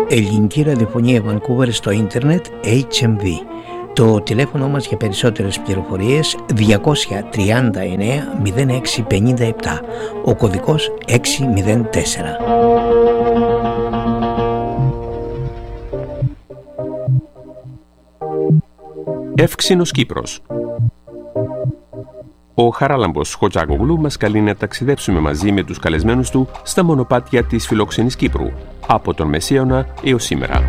Ελληνική ραδιοφωνία Vancouver στο ίντερνετ HMV. Το τηλέφωνο μας για περισσότερες πληροφορίες 239 0657, ο κωδικός 604. Εύξηνος Κύπρος. Ο Χαράλαμπος Χοτζάκογλου μας καλεί να ταξιδέψουμε μαζί με τους καλεσμένους του στα μονοπάτια της φιλόξενης Κύπρου, από τον Μεσαίωνα έως σήμερα.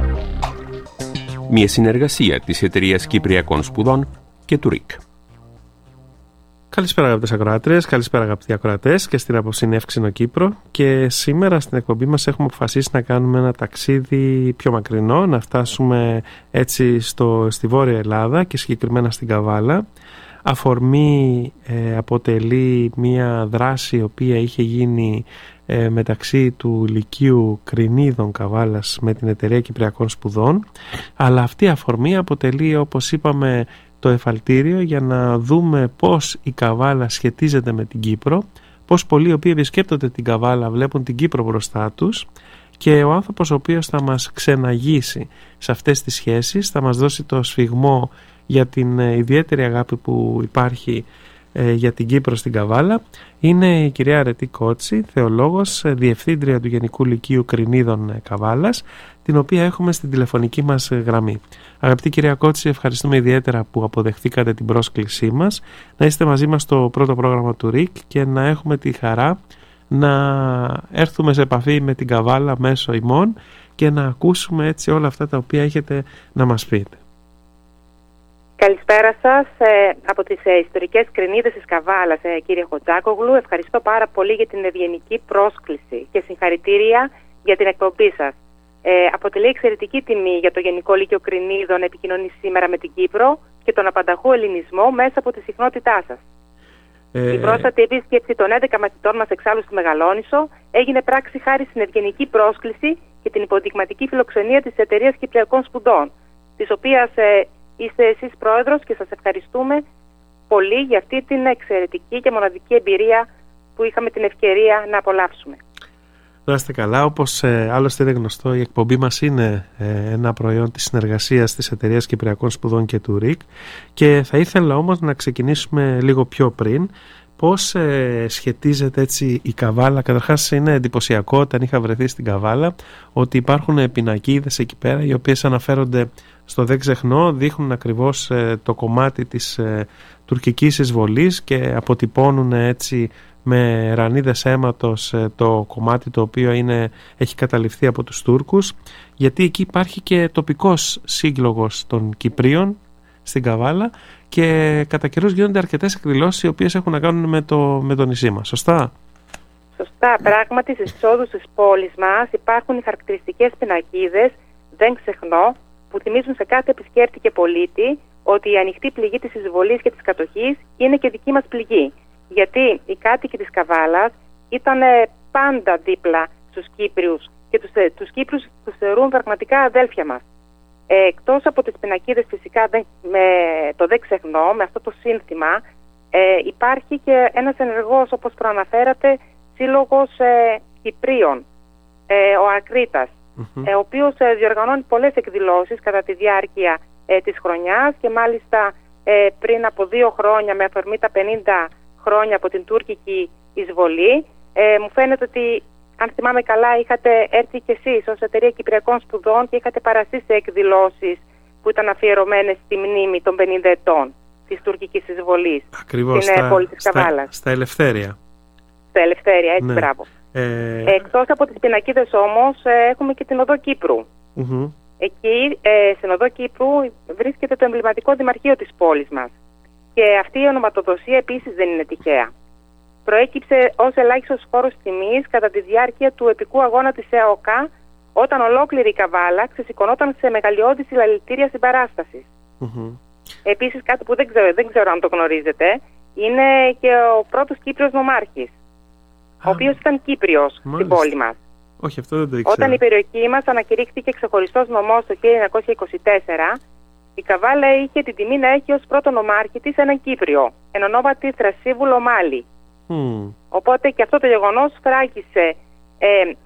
Μια συνεργασία της Εταιρείας Κυπριακών Σπουδών και του ΡΙΚ. Καλησπέρα αγαπητές ακροάτριες, καλησπέρα αγαπητοί ακροατές και στην απόψη Εύξηνο Κύπρο. Και σήμερα στην εκπομπή μας έχουμε αποφασίσει να κάνουμε ένα ταξίδι πιο μακρινό, να φτάσουμε έτσι στη Βόρεια Ελλάδα και συγκεκριμένα στην Καβάλα. Αφορμή αποτελεί μια δράση η οποία είχε γίνει μεταξύ του Λυκείου Κρινίδων Καβάλας με την Εταιρεία Κυπριακών Σπουδών, αλλά αυτή η αφορμή αποτελεί, όπως είπαμε, το εφαλτήριο για να δούμε πώς η Καβάλα σχετίζεται με την Κύπρο, πώς πολλοί οι οποίοι επισκέπτονται την Καβάλα βλέπουν την Κύπρο μπροστά τους, και ο άνθρωπος ο οποίος θα μας ξεναγήσει σε αυτές τις σχέσεις, θα μας δώσει το σφιγμό για την ιδιαίτερη αγάπη που υπάρχει για την Κύπρο στην Καβάλα, είναι η κυρία Αρετή Κότση, θεολόγος, διευθύντρια του Γενικού Λυκείου Κρινίδων Καβάλας, την οποία έχουμε στην τηλεφωνική μας γραμμή. Αγαπητή κυρία Κότση, ευχαριστούμε ιδιαίτερα που αποδεχθήκατε την πρόσκλησή μας να είστε μαζί μας στο πρώτο πρόγραμμα του ΡΙΚ και να έχουμε τη χαρά να έρθουμε σε επαφή με την Καβάλα μέσω ημών και να ακούσουμε έτσι όλα αυτά τα οποία έχετε να μας πείτε. Καλησπέρα σας από τις ιστορικές Κρινίδες της Καβάλας, κύριε Χοτζάκογλου. Ευχαριστώ πάρα πολύ για την ευγενική πρόσκληση και συγχαρητήρια για την εκπομπή σας. Αποτελεί εξαιρετική τιμή για το Γενικό Λύκειο Κρινίδων να επικοινωνεί σήμερα με την Κύπρο και τον απανταχού ελληνισμό μέσα από τη συχνότητά σας. Η πρόσφατη επίσκεψη των 11 μαθητών μας εξάλλου στη Μεγαλόνισσο έγινε πράξη χάρη στην ευγενική πρόσκληση και την υποδειγματική φιλοξενία της Εταιρείας Κυπριακών Σπουδών, της οποίας είστε εσείς πρόεδρος, και σας ευχαριστούμε πολύ για αυτή την εξαιρετική και μοναδική εμπειρία που είχαμε την ευκαιρία να απολαύσουμε. Να είστε καλά. Όπως άλλωστε είναι γνωστό, η εκπομπή μας είναι ένα προϊόν της συνεργασίας της Εταιρείας Κυπριακών Σπουδών και του ΡΙΚ, και θα ήθελα όμως να ξεκινήσουμε λίγο πιο πριν. Πώς σχετίζεται έτσι η Καβάλα? Καταρχάς είναι εντυπωσιακό όταν είχα βρεθεί στην Καβάλα ότι υπάρχουν πινακίδες εκεί πέρα οι οποίες αναφέρονται στο «Δεν ξεχνώ», δείχνουν ακριβώς το κομμάτι της τουρκικής εισβολής και αποτυπώνουν έτσι με ρανίδες αίματος το κομμάτι το οποίο έχει καταληφθεί από τους Τούρκους, γιατί εκεί υπάρχει και τοπικός σύλλογος των Κυπρίων στην Καβάλα και κατά καιρούς γίνονται αρκετές εκδηλώσεις οι οποίες έχουν να κάνουν με το νησί μας. Σωστά? Σωστά. Πράγματι στις εισόδους της πόλης μας υπάρχουν οι χαρακτηριστικές πινακίδες «Δεν ξεχνώ», που θυμίζουν σε κάθε επισκέπτη και πολίτη ότι η ανοιχτή πληγή της εισβολής και της κατοχής είναι και δική μας πληγή. Γιατί οι κάτοικοι της Καβάλας ήταν πάντα δίπλα στους Κύπριους και τους Κύπριους τους θεωρούν πραγματικά αδέλφια μας. Εκτός από τις πινακίδες φυσικά με το «Δεν ξεχνώ», με αυτό το σύνθημα, υπάρχει και ένας ενεργός, όπως προαναφέρατε, σύλλογος Κυπρίων, ο Ακρίτας, ο οποίος διοργανώνει πολλές εκδηλώσεις κατά τη διάρκεια της χρονιάς, και μάλιστα πριν από 2 χρόνια, με αφορμή τα 50 χρόνια από την τουρκική εισβολή, μου φαίνεται ότι, αν θυμάμαι καλά, είχατε έρθει κι εσείς ως Εταιρεία Κυπριακών Σπουδών και είχατε παραστεί σε εκδηλώσεις που ήταν αφιερωμένες στη μνήμη των 50 ετών της τουρκικής εισβολής. Ακριβώς, στην πόλη της Καβάλας. Στα Ελευθέρια. Στα Ελευθέρια, έτσι, ναι. Μπράβο. Εκτός από τις πινακίδες όμως έχουμε και την Οδό Κύπρου. Εκεί στην Οδό Κύπρου βρίσκεται το εμβληματικό δημαρχείο της πόλης μας. Και αυτή η ονοματοδοσία επίσης δεν είναι τυχαία. Προέκυψε ως ελάχιστος φόρος τιμής κατά τη διάρκεια του επικού αγώνα της ΕΟΚΑ, όταν ολόκληρη η Καβάλα ξεσηκωνόταν σε μεγαλειώδη συλλαλητήρια συμπαράστασης. Επίσης, κάτι που δεν ξέρω αν το γνωρίζετε, είναι και ο πρώτος Κύπριος νομάρχης, ο οποίος ήταν Κύπριος στην πόλη μας. Όχι, αυτό δεν το ήξερα. Όταν η περιοχή μας ανακηρύχθηκε ξεχωριστός νομός το 1924, η Καβάλα είχε την τιμή να έχει ως πρώτο νομάρχη της έναν Κύπριο, εν ονόματι Θρασίβουλο Μάλι. Οπότε και αυτό το γεγονός φράγισε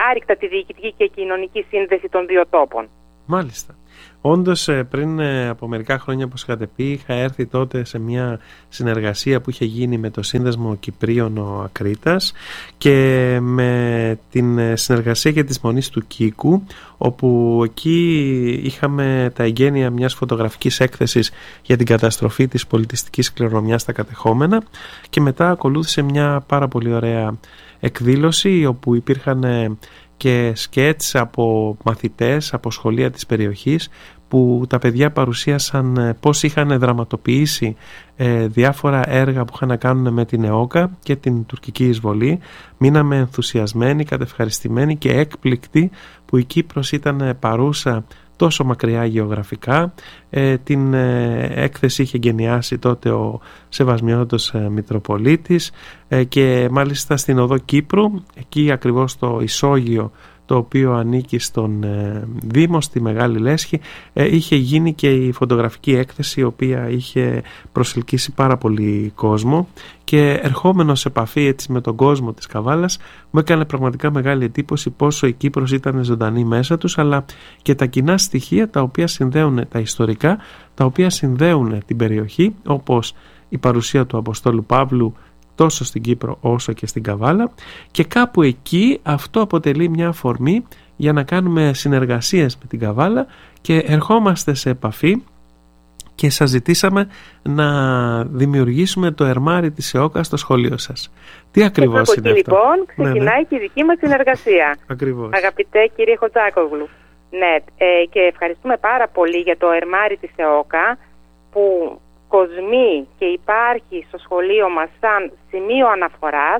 άρρηκτα τη διοικητική και κοινωνική σύνδεση των δύο τόπων. Μάλιστα. Όντως πριν από μερικά χρόνια, όπως είχατε πει, είχα έρθει τότε σε μια συνεργασία που είχε γίνει με το Σύνδεσμο Κυπρίων ο Ακρίτας και με την συνεργασία και της Μονής του Κίκου, όπου εκεί είχαμε τα εγγένεια μιας φωτογραφικής έκθεσης για την καταστροφή της πολιτιστικής κληρονομιάς στα κατεχόμενα, και μετά ακολούθησε μια πάρα πολύ ωραία εκδήλωση όπου υπήρχαν και σκέτς από μαθητές από σχολεία της περιοχής, που τα παιδιά παρουσίασαν πώς είχαν δραματοποιήσει διάφορα έργα που είχαν να κάνουν με την ΕΟΚΑ και την τουρκική εισβολή. Μείναμε ενθουσιασμένοι, κατευχαριστημένοι και έκπληκτοι που η Κύπρος ήταν παρούσα τόσο μακριά γεωγραφικά. Την έκθεση είχε γενιάσει τότε ο Σεβασμιότος Μητροπολίτης και μάλιστα στην οδό Κύπρου, εκεί ακριβώς στο ισόγειο το οποίο ανήκει στον Δήμο, στη Μεγάλη Λέσχη, είχε γίνει και η φωτογραφική έκθεση, η οποία είχε προσελκύσει πάρα πολύ κόσμο, και ερχόμενος σε επαφή έτσι με τον κόσμο της Καβάλας μου έκανε πραγματικά μεγάλη εντύπωση πόσο η Κύπρος ήταν ζωντανή μέσα τους, αλλά και τα κοινά στοιχεία τα οποία συνδέουν, τα ιστορικά, τα οποία συνδέουν την περιοχή, όπως η παρουσία του Αποστόλου Παύλου τόσο στην Κύπρο όσο και στην Καβάλα, και κάπου εκεί αυτό αποτελεί μια αφορμή για να κάνουμε συνεργασίες με την Καβάλα και ερχόμαστε σε επαφή και σας ζητήσαμε να δημιουργήσουμε το ερμάρι της ΕΟΚΑ στο σχολείο σας. Τι ακριβώς είναι αυτό? Λοιπόν, ξεκινάει και η δική μας συνεργασία. Ακριβώς. Αγαπητέ κύριε Χοτζάκογλου. Ναι, και ευχαριστούμε πάρα πολύ για το ερμάρι της ΕΟΚΑ που κοσμεί και υπάρχει στο σχολείο μας σαν σημείο αναφοράς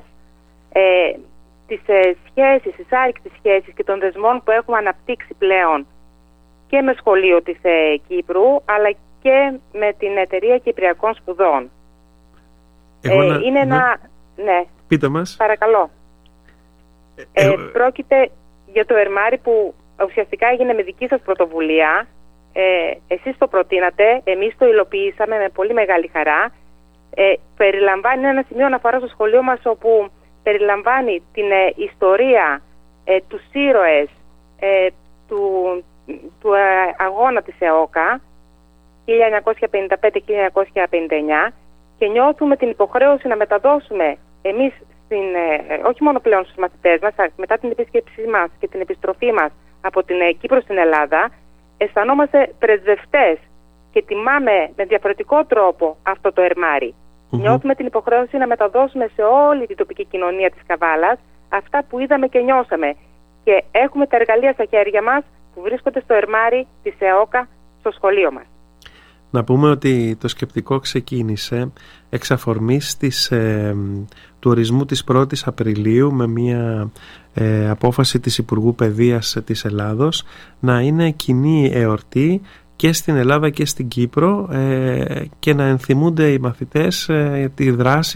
τις σχέσεις, τις άρρηκτες σχέσεις και των δεσμών που έχουμε αναπτύξει πλέον και με σχολείο της Κύπρου, αλλά και με την Εταιρεία Κυπριακών Σπουδών. Είναι ένα... Ναι, πείτε μας. Παρακαλώ. Πρόκειται για το ερμάρι που ουσιαστικά έγινε με δική σας πρωτοβουλία. Εσείς το προτείνατε, εμείς το υλοποιήσαμε με πολύ μεγάλη χαρά. Περιλαμβάνει ένα σημείο αναφορά στο σχολείο μας, όπου περιλαμβάνει την ιστορία, τους ήρωες του αγώνα της ΕΟΚΑ 1955-1959, και νιώθουμε την υποχρέωση να μεταδώσουμε εμείς όχι μόνο πλέον στους μαθητές μας, μετά την επίσκεψή μας και την επιστροφή μας από την Κύπρο στην Ελλάδα, αισθανόμαστε πρεσβευτές και τιμάμε με διαφορετικό τρόπο αυτό το ερμάρι. Νιώθουμε την υποχρέωση να μεταδώσουμε σε όλη την τοπική κοινωνία της Καβάλας αυτά που είδαμε και νιώσαμε, και έχουμε τα εργαλεία στα χέρια μας που βρίσκονται στο ερμάρι της ΕΟΚΑ στο σχολείο μας. Να πούμε ότι το σκεπτικό ξεκίνησε εξ αφορμής του ορισμού της 1ης Απριλίου με μια απόφαση της Υπουργού Παιδείας της Ελλάδος να είναι κοινή εορτή και στην Ελλάδα και στην Κύπρο και να ενθυμούνται οι μαθητές τη δράση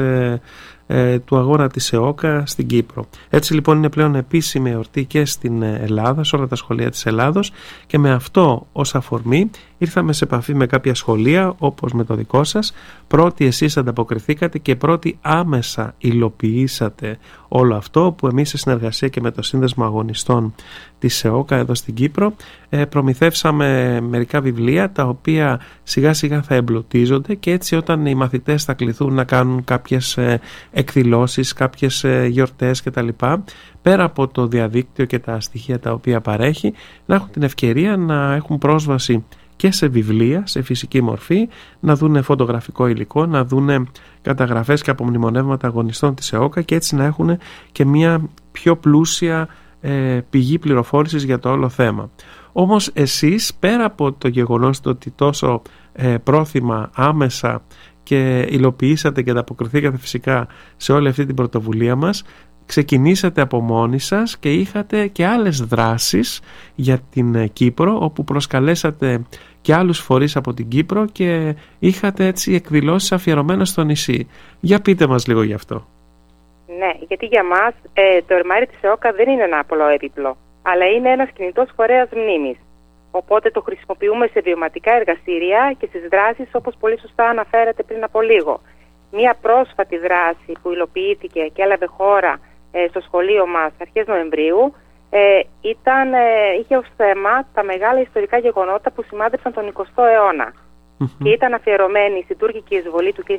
του αγώνα της ΕΟΚΑ στην Κύπρο. Έτσι λοιπόν είναι πλέον επίσημη εορτή και στην Ελλάδα, σε όλα τα σχολεία της Ελλάδος, και με αυτό ως αφορμή ήρθαμε σε επαφή με κάποια σχολεία όπως με το δικό σας. Πρώτοι εσείς ανταποκριθήκατε και πρώτοι άμεσα υλοποιήσατε όλο αυτό, που εμείς σε συνεργασία και με το Σύνδεσμο Αγωνιστών της ΕΟΚΑ εδώ στην Κύπρο προμηθεύσαμε μερικά βιβλία τα οποία σιγά σιγά θα εμπλουτίζονται, και έτσι όταν οι μαθητές θα κληθούν να κάνουν κάποιες εκδηλώσεις, κάποιες γιορτές κτλ., πέρα από το διαδίκτυο και τα στοιχεία τα οποία παρέχει, να έχουν την ευκαιρία να έχουν πρόσβαση και σε βιβλία, σε φυσική μορφή, να δουν φωτογραφικό υλικό, να δουν καταγραφές και απομνημονεύματα αγωνιστών της ΕΟΚΑ, και έτσι να έχουν και μια πιο πλούσια πηγή πληροφόρησης για το όλο θέμα. Όμως εσείς, πέρα από το γεγονός ότι τόσο πρόθυμα άμεσα και υλοποιήσατε και ανταποκριθήκατε φυσικά σε όλη αυτή την πρωτοβουλία μας, ξεκινήσατε από μόνοι σας και είχατε και άλλες δράσεις για την Κύπρο, όπου προσκαλέσατε και άλλους φορείς από την Κύπρο και είχατε έτσι εκδηλώσεις αφιερωμένες στο νησί. Για πείτε μας λίγο γι' αυτό. Ναι, γιατί για μας το ερμάρι της ΕΟΚΑ δεν είναι ένα απλό έπιπλο, αλλά είναι ένας κινητός φορέας μνήμης. Οπότε το χρησιμοποιούμε σε βιωματικά εργαστήρια και στις δράσεις, όπως πολύ σωστά αναφέρατε πριν από λίγο. Μία πρόσφατη δράση που υλοποιήθηκε και έλαβε χώρα στο σχολείο μας αρχές Νοεμβρίου είχε ως θέμα τα μεγάλα ιστορικά γεγονότα που σημάδεψαν τον 20ο αιώνα. Και ήταν αφιερωμένη στην τουρκική εισβολή του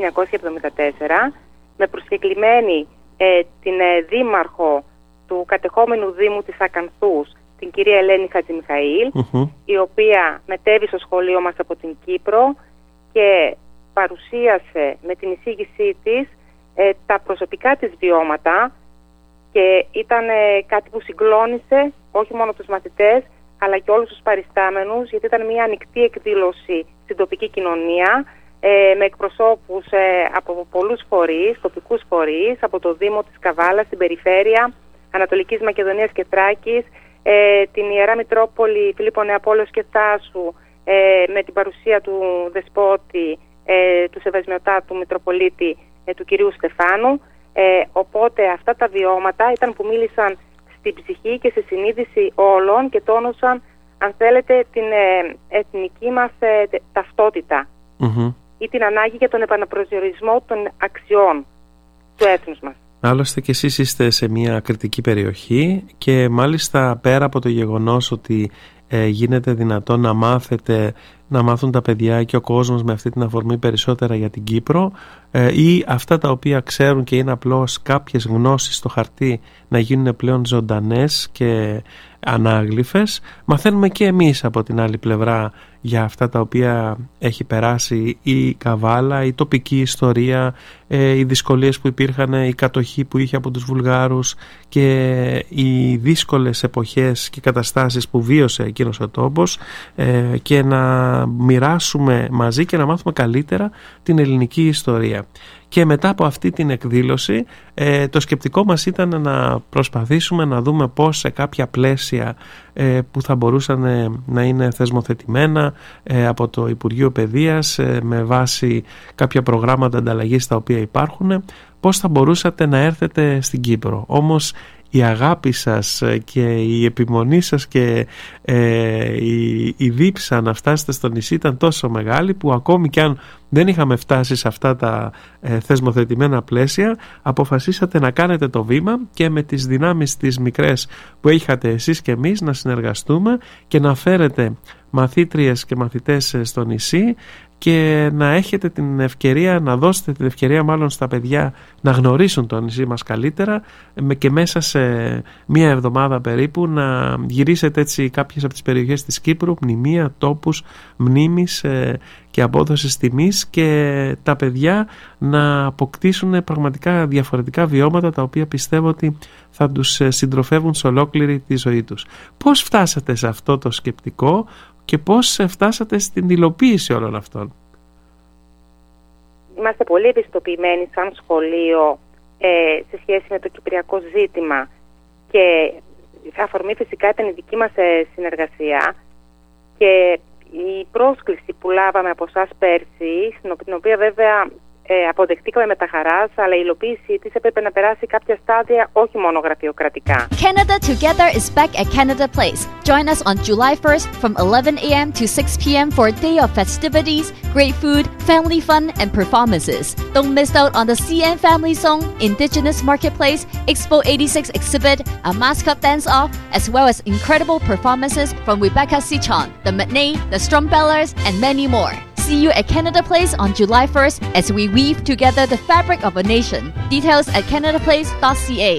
1974 με προσκεκλημένη την δήμαρχο του κατεχόμενου δήμου της Ακανθούς, την κυρία Ελένη Χατζημιχαήλ, η οποία μετέβη στο σχολείο μας από την Κύπρο και παρουσίασε με την εισήγησή της τα προσωπικά της βιώματα, και ήταν κάτι που συγκλώνησε όχι μόνο τους μαθητές αλλά και όλους τους παριστάμενους, γιατί ήταν μια ανοιχτή εκδήλωση στην τοπική κοινωνία με εκπροσώπους από πολλούς φορείς, τοπικούς φορείς, από το Δήμο της Καβάλας, την περιφέρεια Ανατολικής Μακεδονίας και Θράκης, την Ιερά Μητρόπολη Φιλίππο Νεαπόλεως και Θάσου, με την παρουσία του Δεσπότη, του Σεβασμιωτάτου Μητροπολίτη, του κυρίου Στεφάνου. Οπότε αυτά τα βιώματα ήταν που μίλησαν στην ψυχή και στη συνείδηση όλων και τόνωσαν, αν θέλετε, την εθνική μας ταυτότητα ή την ανάγκη για τον επαναπροσδιορισμό των αξιών του έθνους μας. Άλλωστε και εσείς είστε σε μια κριτική περιοχή και μάλιστα πέρα από το γεγονός ότι γίνεται δυνατόν να μάθουν τα παιδιά και ο κόσμος με αυτή την αφορμή περισσότερα για την Κύπρο, ή αυτά τα οποία ξέρουν και είναι απλώς κάποιες γνώσεις στο χαρτί να γίνουν πλέον ζωντανές και ανάγλυφες, μαθαίνουμε και εμείς από την άλλη πλευρά για αυτά τα οποία έχει περάσει η Καβάλα, η τοπική ιστορία, οι δυσκολίες που υπήρχαν, η κατοχή που είχε από τους Βουλγάρους και οι δύσκολες εποχές και καταστάσεις που βίωσε εκείνος ο τόπος, και να μοιράσουμε μαζί και να μάθουμε καλύτερα την ελληνική ιστορία. Και μετά από αυτή την εκδήλωση το σκεπτικό μας ήταν να προσπαθήσουμε να δούμε πώς σε κάποια πλαίσια που θα μπορούσαν να είναι θεσμοθετημένα από το Υπουργείο Παιδείας με βάση κάποια προγράμματα ανταλλαγής τα οποία υπάρχουν, πώς θα μπορούσατε να έρθετε στην Κύπρο. Όμως η αγάπη σας και η επιμονή σας και η δίψα να φτάσετε στο νησί ήταν τόσο μεγάλη που ακόμη κι αν δεν είχαμε φτάσει σε αυτά τα θεσμοθετημένα πλαίσια, αποφασίσατε να κάνετε το βήμα και με τις δυνάμεις τις μικρές που είχατε εσείς και εμείς να συνεργαστούμε και να φέρετε μαθήτριες και μαθητές στο νησί και να έχετε την ευκαιρία, να δώσετε την ευκαιρία μάλλον στα παιδιά να γνωρίσουν το νησί μας καλύτερα και μέσα σε μία εβδομάδα περίπου να γυρίσετε έτσι κάποιες από τις περιοχές της Κύπρου, μνημεία, τόπους μνήμης και απόδοσης τιμής, και τα παιδιά να αποκτήσουν πραγματικά διαφορετικά βιώματα τα οποία πιστεύω ότι θα τους συντροφεύουν σε ολόκληρη τη ζωή τους. Πώς φτάσατε σε αυτό το σκεπτικό και πώς φτάσατε στην υλοποίηση όλων αυτών? Είμαστε πολύ ευαισθητοποιημένοι σαν σχολείο σε σχέση με το κυπριακό ζήτημα, και αφορμή φυσικά ήταν η δική μας συνεργασία και η πρόσκληση που λάβαμε από εσάς πέρσι, στην οποία βέβαια αποδεχτήκαμε με τα χαράς, αλλά η υλοποίησή της έπρεπε να περάσει κάποια στάδια όχι μόνο γραφειοκρατικά. Canada Together is back at Canada Place. Join us on July 1st from 11 a.m. to 6 p.m. for a day of festivities, great food, family fun, and performances. Don't miss out on the CN Family Song, Indigenous Marketplace, Expo 86 exhibit, a mascot dance-off, as well as incredible performances from Rebecca Sichon, the Matney, the Strumbellers, and many more. See you at Canada Place on July 1st as we weave together the fabric of a nation. Details at canadaplace.ca.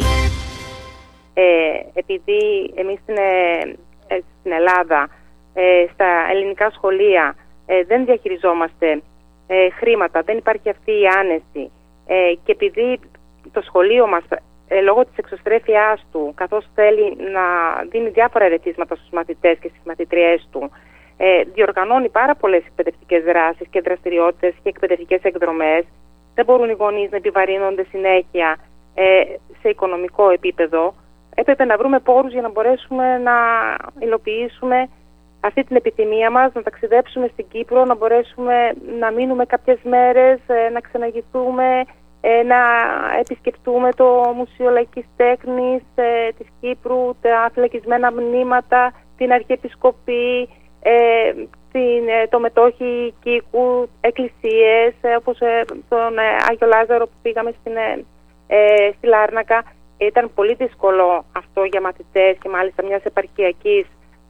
Επειδή εμείς στην Ελλάδα, στα ελληνικά σχολεία δεν διαχειριζόμαστε χρήματα, δεν υπάρχει αυτή η άνεση, και επειδή το σχολείο μας λόγω της εξωστρέφειάς του, καθώς θέλει να δίνει διάφορα ερεθίσματα στους μαθητές και στις μαθητριές του, διοργανώνει πάρα πολλές εκπαιδευτικές δράσεις και δραστηριότητες και εκπαιδευτικές εκδρομές, δεν μπορούν οι γονείς να επιβαρύνονται συνέχεια σε οικονομικό επίπεδο. Έπρεπε να βρούμε πόρους για να μπορέσουμε να υλοποιήσουμε αυτή την επιθυμία μας, να ταξιδέψουμε στην Κύπρο, να μπορέσουμε να μείνουμε κάποιες μέρες, να ξεναγηθούμε, να επισκεφτούμε το Μουσείο Λαϊκής Τέχνης της Κύπρου, τα φυλακισμένα μνήματα, την Αρχιεπισκοπή, το μετόχι Κίκου, εκκλησίες όπως τον Άγιο Λάζαρο που πήγαμε στη Λάρνακα. ήταν πολύ δύσκολο αυτό για μαθητές και μάλιστα μιας επαρχιακής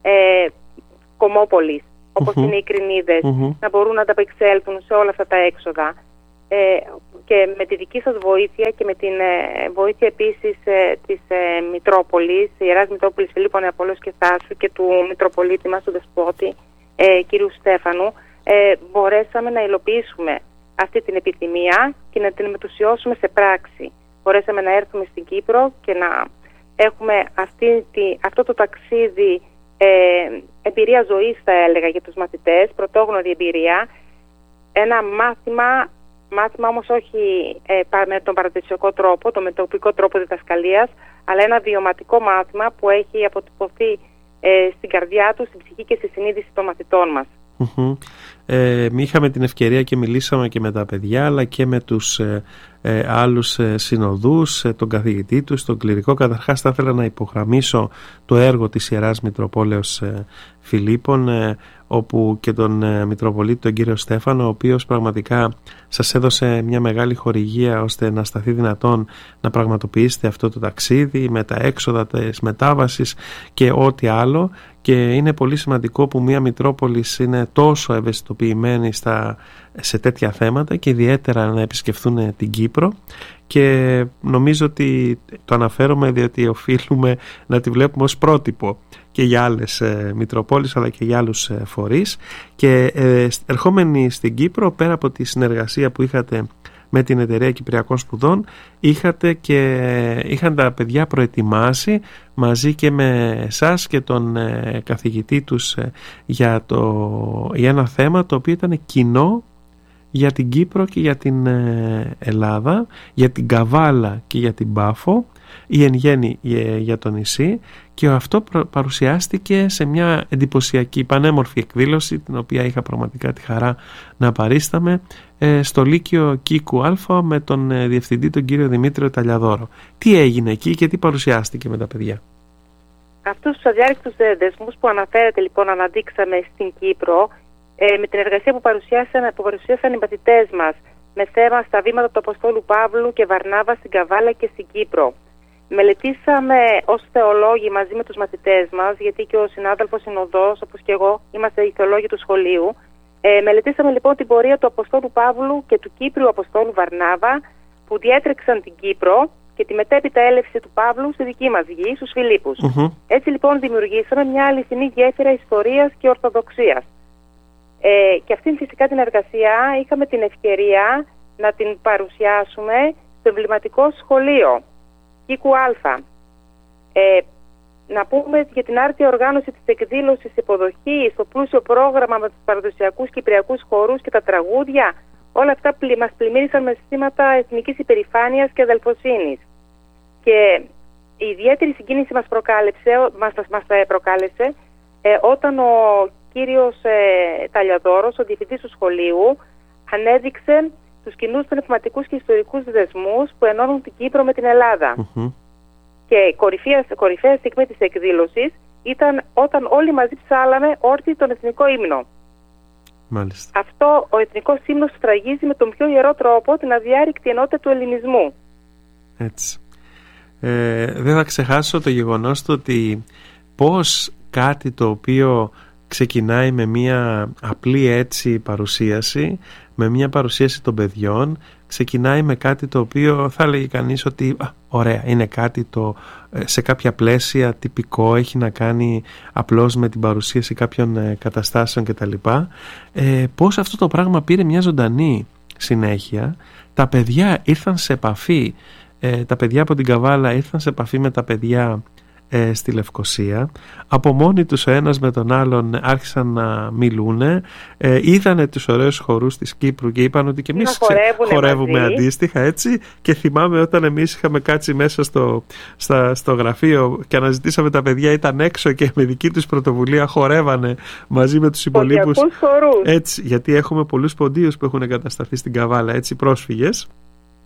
κομμόπολης, όπως είναι οι Κρινίδες, να μπορούν να ανταπεξέλθουν σε όλα αυτά τα έξοδα. Και με τη δική σας βοήθεια και με την βοήθεια επίσης της Μητρόπολης, Ιεράς Μητρόπολης Φιλίππου Νεαπολέως και Θάσου και του Μητροπολίτη μας, του Δεσπότη, κύριου Στέφανου, μπορέσαμε να υλοποιήσουμε αυτή την επιθυμία και να την μετουσιώσουμε σε πράξη. Μπορέσαμε να έρθουμε στην Κύπρο και να έχουμε αυτό το ταξίδι εμπειρία ζωής, θα έλεγα, για τους μαθητές, πρωτόγνωρη εμπειρία, ένα μάθημα όμως όχι με τον παραδοσιακό τρόπο, τον μετοπικό τρόπο διδασκαλίας, αλλά ένα βιωματικό μάθημα που έχει αποτυπωθεί στην καρδιά του, στην ψυχή και στη συνείδηση των μαθητών μας. Είχαμε την ευκαιρία και μιλήσαμε και με τα παιδιά, αλλά και με τους άλλους συνοδούς, τον καθηγητή τους, τον κληρικό. Καταρχάς θα ήθελα να υπογραμμίσω το έργο της Ιεράς Μητροπόλεως Φιλίππων, όπου και τον Μητροπολίτη τον κύριο Στέφανο, ο οποίος πραγματικά σας έδωσε μια μεγάλη χορηγία ώστε να σταθεί δυνατόν να πραγματοποιήσετε αυτό το ταξίδι με τα έξοδα της μετάβασης και ό,τι άλλο. Και είναι πολύ σημαντικό που μια Μητρόπολης είναι τόσο ευαισθητοποιημένη σε τέτοια θέματα και ιδιαίτερα να επισκεφθούν την Κύπρο, και νομίζω ότι το αναφέρομαι διότι οφείλουμε να τη βλέπουμε ως πρότυπο και για άλλες Μητροπόλεις αλλά και για άλλους φορείς. Και ερχόμενοι στην Κύπρο, πέρα από τη συνεργασία που είχατε με την Εταιρεία Κυπριακών Σπουδών, είχαν τα παιδιά προετοιμάσει μαζί και με εσάς και τον καθηγητή τους για ένα θέμα το οποίο ήταν κοινό για την Κύπρο και για την Ελλάδα, για την Καβάλα και για την Πάφο, ή εν γέννη για το νησί, και αυτό παρουσιάστηκε σε μια εντυπωσιακή πανέμορφη εκδήλωση, την οποία είχα πραγματικά τη χαρά να παρίσταμαι, στο Λύκειο Κίκου Α με τον διευθυντή, τον κύριο Δημήτριο Ταλιαδόρο. Τι έγινε εκεί και τι παρουσιάστηκε με τα παιδιά? Αυτούς τους αδιάρρηκτους δεσμούς που αναφέρετε λοιπόν αναδείξαμε στην Κύπρο, με την εργασία που παρουσίασαν οι μαθητές μας με θέμα στα βήματα του Αποστόλου Παύλου και Βαρνάβα στην Καβάλα και στην Κύπρο. Μελετήσαμε ως θεολόγοι μαζί με τους μαθητές μας, γιατί και ο συνάδελφος συνοδός, όπως και εγώ, είμαστε οι θεολόγοι του σχολείου. Μελετήσαμε λοιπόν την πορεία του Αποστόλου Παύλου και του Κύπριου Αποστόλου Βαρνάβα, που διέτρεξαν την Κύπρο και τη μετέπειτα έλευση του Παύλου στη δική μας γη, στους Φιλίππους. Έτσι λοιπόν δημιουργήσαμε μια αληθινή γέφυρα ιστορίας και ορθοδοξίας. Και αυτήν φυσικά την εργασία είχαμε την ευκαιρία να την παρουσιάσουμε στο εμβληματικό σχολείο Κίκου Α. Να πούμε για την άρτια οργάνωση της εκδήλωσης, υποδοχή, στο πλούσιο πρόγραμμα με τους παραδοσιακούς κυπριακούς χορούς και τα τραγούδια. Όλα αυτά μας πλημμύρισαν με αισθήματα εθνικής υπερηφάνειας και αδελφοσύνης. Και η ιδιαίτερη συγκίνηση μας προκάλεσε όταν ο κύριος Ταλιαδόρος, ο διευθυντής του σχολείου, ανέδειξε τους κοινούς πνευματικούς και ιστορικούς δεσμούς που ενώνουν την Κύπρο με την Ελλάδα. Και κορυφαία στιγμή της εκδήλωσης ήταν όταν όλοι μαζί ψάλαμε όρθιοι τον εθνικό ύμνο. Μάλιστα. Αυτό ο εθνικός ύμνος σφραγίζει με τον πιο ιερό τρόπο την αδιάρρηκτη ενότητα του ελληνισμού. Έτσι. Δεν θα ξεχάσω το γεγονός του ότι πώς κάτι το οποίο ξεκινάει με μια απλή έτσι παρουσίαση, με μια παρουσίαση των παιδιών, ξεκινάει με κάτι το οποίο θα έλεγε κανείς ότι ωραία, είναι κάτι το σε κάποια πλαίσια τυπικό, έχει να κάνει απλώς με την παρουσίαση κάποιων καταστάσεων κτλ. Πώς αυτό το πράγμα πήρε μια ζωντανή συνέχεια. Τα παιδιά ήρθαν σε επαφή, τα παιδιά από την Καβάλα ήρθαν σε επαφή με τα παιδιά στη Λευκοσία. Από μόνοι τους ο ένας με τον άλλον άρχισαν να μιλούν, είδανε τους ωραίους χορούς της Κύπρου και είπαν ότι και εμείς χορεύουμε αντίστοιχα, έτσι. Και θυμάμαι όταν εμείς είχαμε κάτσει μέσα στο γραφείο και αναζητήσαμε τα παιδιά, ήταν έξω και με δική τους πρωτοβουλία χορεύανε μαζί με τους υπολείπους, έτσι, γιατί έχουμε πολλούς ποντίους που έχουν εγκατασταθεί στην Καβάλα, έτσι, πρόσφυγες.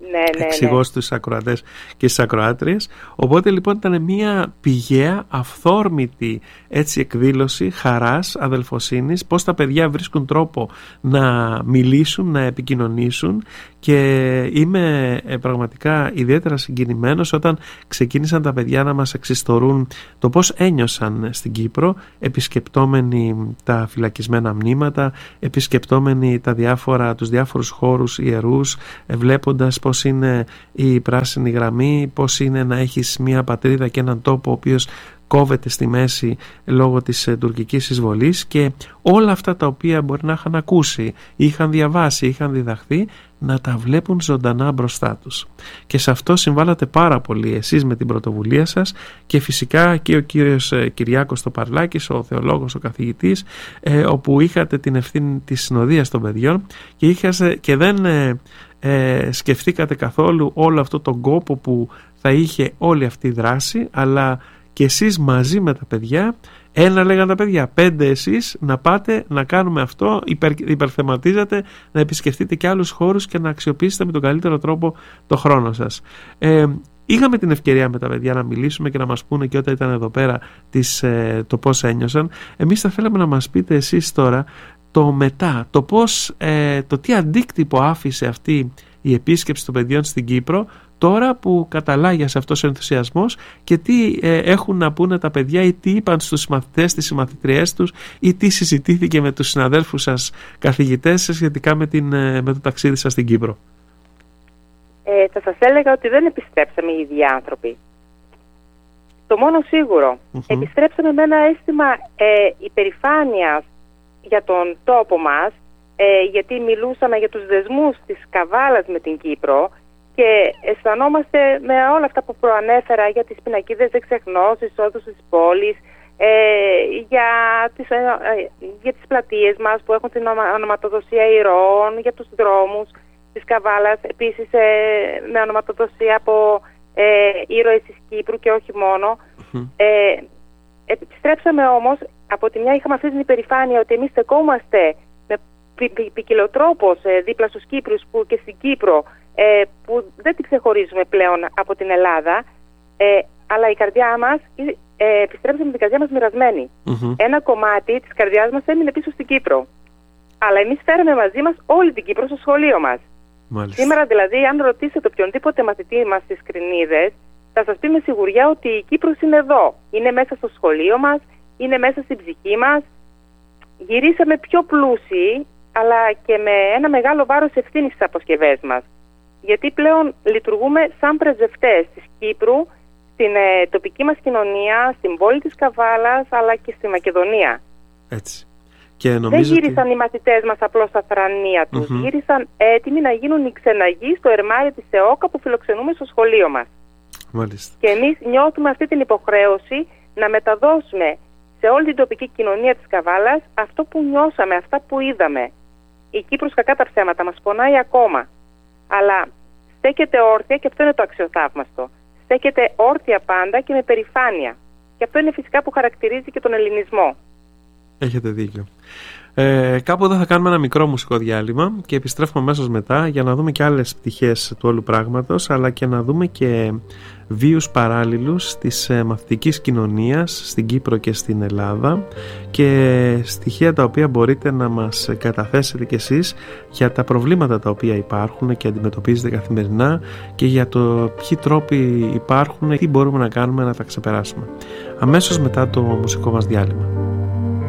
εξηγώ στους ακροατές και στις ακροάτριες. Οπότε λοιπόν ήταν μια πηγαία, αυθόρμητη έτσι εκδήλωση χαράς, αδελφοσύνης, πώς τα παιδιά βρίσκουν τρόπο να μιλήσουν, να επικοινωνήσουν, και είμαι πραγματικά ιδιαίτερα συγκινημένος όταν ξεκίνησαν τα παιδιά να μας εξιστορούν το πώς ένιωσαν στην Κύπρο, επισκεπτόμενοι τα φυλακισμένα μνήματα, επισκεπτόμενοι τους διάφορους χώρους ιερούς, βλέποντας πώς είναι η πράσινη γραμμή, πώς είναι να έχεις μια πατρίδα και έναν τόπο ο οποίος κόβεται στη μέση λόγω της τουρκικής εισβολής, και όλα αυτά τα οποία μπορεί να είχαν ακούσει, είχαν διαβάσει, είχαν διδαχθεί, να τα βλέπουν ζωντανά μπροστά τους. Και σε αυτό συμβάλλατε πάρα πολύ εσείς με την πρωτοβουλία σας, και φυσικά και ο κύριος Κυριάκος Τοπαρλάκης, ο θεολόγος, ο καθηγητής, όπου είχατε την ευθύνη της συνοδείας των παιδιών και δεν σκεφτήκατε καθόλου όλο αυτό τον κόπο που θα είχε όλη αυτή η δράση, αλλά και εσείς μαζί με τα παιδιά, λέγαν τα παιδιά, 5 εσείς, να πάτε να κάνουμε αυτό, υπερθεματίζατε, να επισκεφτείτε και άλλους χώρους και να αξιοποιήσετε με τον καλύτερο τρόπο το χρόνο σας. Είχαμε την ευκαιρία με τα παιδιά να μιλήσουμε και να μας πούνε και όταν ήταν εδώ πέρα το πώς ένιωσαν. Εμείς θα θέλαμε να μας πείτε εσείς τώρα το μετά, το τι αντίκτυπο άφησε αυτή η επίσκεψη των παιδιών στην Κύπρο, τώρα που καταλάγιασε αυτός ο ενθουσιασμός, και τι έχουν να πούνε τα παιδιά ή τι είπαν στους συμμαθητές, στις συμμαθητριές τους, ή τι συζητήθηκε με τους συναδέλφους σας καθηγητές σχετικά με το ταξίδι σας στην Κύπρο. Θα σας έλεγα ότι δεν επιστρέψαμε οι ίδιοι άνθρωποι. Το μόνο σίγουρο, επιστρέψαμε με ένα αίσθημα υπερηφάνειας για τον τόπο μας, γιατί μιλούσαμε για τους δεσμούς της Καβάλας με την Κύπρο, και αισθανόμαστε με όλα αυτά που προανέφερα για τις πινακίδες εξεχνώς, εισόδους της πόλης, για τις πλατείες μας που έχουν την ονοματοδοσία ηρώων, για τους δρόμους της Καβάλας, επίσης με ονοματοδοσία από ήρωες της Κύπρου και όχι μόνο. Επιστρέψαμε όμως, από τη μια είχαμε αυτή την υπερηφάνεια ότι εμείς στεκόμαστε με ποικιλοτρόπως δίπλα στους Κύπρους και στην Κύπρο, που δεν την ξεχωρίζουμε πλέον από την Ελλάδα, αλλά η καρδιά μας, επιστρέψαμε την καρδιά μας μοιρασμένη. Ένα κομμάτι της καρδιάς μας έμεινε πίσω στην Κύπρο, αλλά εμείς φέραμε μαζί μας όλη την Κύπρο στο σχολείο μας. Μάλιστα. Σήμερα δηλαδή, αν ρωτήσετε οποιονδήποτε μαθητή μας στις Κρινίδες, θα σας πει με σιγουριά ότι η Κύπρος είναι εδώ. Είναι μέσα στο σχολείο μας, είναι μέσα στην ψυχή μας. Γυρίσαμε πιο πλούσιοι, αλλά και με ένα μεγάλο βάρος ευθύνης στις αποσκευές μας. Γιατί πλέον λειτουργούμε σαν πρεσβευτές της Κύπρου στην τοπική μας κοινωνία, στην πόλη της Καβάλας, αλλά και στη Μακεδονία. Έτσι. Και δεν γύρισαν οι μαθητές μας απλώς στα θρανία τους. Γύρισαν έτοιμοι να γίνουν οι ξεναγοί στο ερμάρι της ΕΟΚΑ που φιλοξενούμε στο σχολείο μας. Μάλιστα. Και εμείς νιώθουμε αυτή την υποχρέωση να μεταδώσουμε σε όλη την τοπική κοινωνία της Καβάλας αυτό που νιώσαμε, αυτά που είδαμε. Η Κύπρος, κακά τα ψέματα, μας πονάει ακόμα. Αλλά στέκεται όρθια, και αυτό είναι το αξιοθαύμαστο. Στέκεται όρθια πάντα και με περηφάνεια. Και αυτό είναι φυσικά που χαρακτηρίζει και τον ελληνισμό. Έχετε δίκιο. Κάπου εδώ θα κάνουμε ένα μικρό μουσικό διάλειμμα και επιστρέφουμε αμέσως μετά για να δούμε και άλλες πτυχές του όλου πράγματος, αλλά και να δούμε και βίους παράλληλους της μαθητικής κοινωνίας στην Κύπρο και στην Ελλάδα, και στοιχεία τα οποία μπορείτε να μας καταθέσετε κι εσείς για τα προβλήματα τα οποία υπάρχουν και αντιμετωπίζετε καθημερινά, και για το ποιοι τρόποι υπάρχουν, τι μπορούμε να κάνουμε να τα ξεπεράσουμε. Αμέσως μετά το μουσικό μας διάλειμμα.